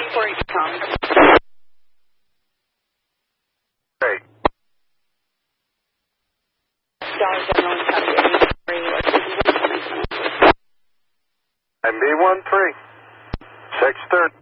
Corey, Tom. Great. Dollar General and copy 83 or MB13. 630.